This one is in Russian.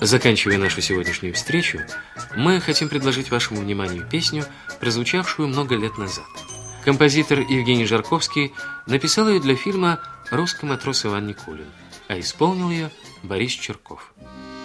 Заканчивая нашу сегодняшнюю встречу, мы хотим предложить вашему вниманию песню, прозвучавшую много лет назад. Композитор Евгений Жарковский написал ее для фильма «Русский матрос Иван Никулин», а исполнил ее Борис Черков.